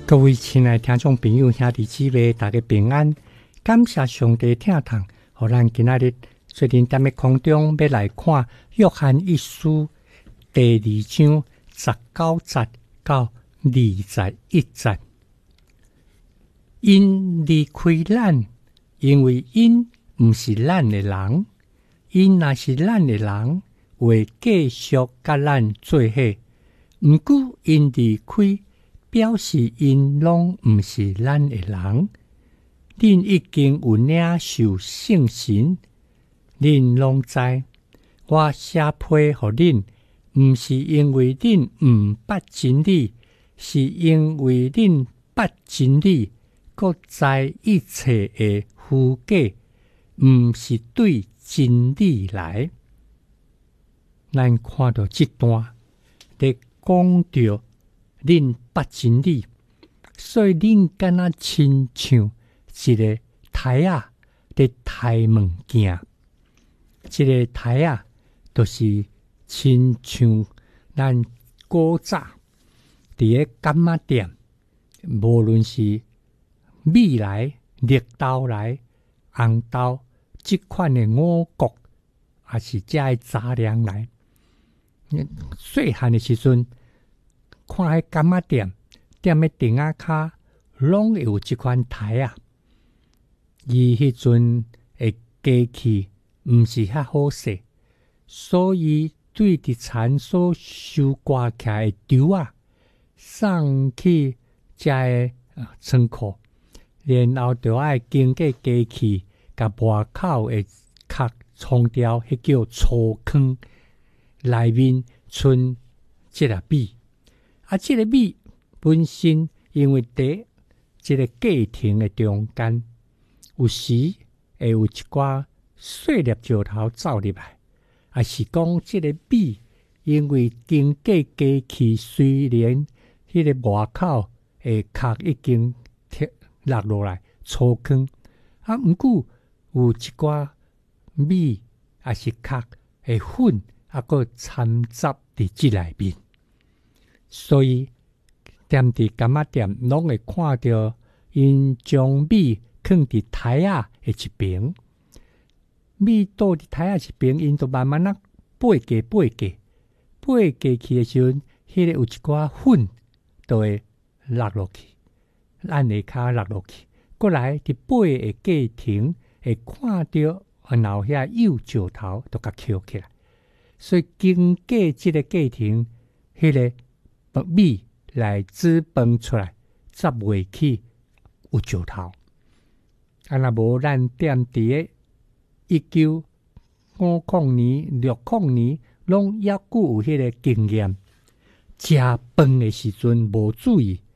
各位亲爱的听众朋友、兄弟姊妹，大家平安！感谢上帝疼痛，互咱今仔日做阵踮咧空中要来看约翰一书第2章19节到21节。因离开咱，因为因毋是咱的人；因若是咱的人，会继续甲咱做伙。毋过因离开，表示因拢毋是咱的人。恁已经有领受圣神，恁拢知。我写批互恁，毋是因为恁毋捌真理，是因为恁捌真理，各知一切的虚假，毋是对真理来。咱看到这段，在讲到恁捌真理，所以恁敢若亲像一个胎仔在胎物件。这个胎仔就是亲像咱古早伫咧柑仔店，无论是米来、绿豆来、红豆即款的五谷，还是遮的杂粮来。细汉的时阵，看迄柑仔店踮咧顶仔骹，拢会有即款台啊。伊迄阵的机器毋是遐好势，所以对伫田所收刮起来的稻啊，送去遮的仓库，然后就爱经过机器，甲外口的壳冲掉，迄叫粗坑。内面剩即个米，即个米本身因为伫即个过程的中间，有时会有一寡细粒石头走入来，也是讲即个米因为经过机器，虽然迄个外口的壳已经落落来粗坑，毋过有一寡米也是壳的粉。个掺杂伫即内面，所以踮伫柑仔店拢会看到因将米放伫台仔的一边，米倒伫台仔一边，因就慢慢爬去的时阵，迄个有一寡粉就会落落去，咱下骹落落去，过来伫爬的过程会看到，然后遐幼石头都甲捡起来。所以经过这个过程，迄个米来煮饭出来，才袂去有石头。若无咱踮伫1950年、60年，拢抑久有迄个经验。食饭的时阵无注意，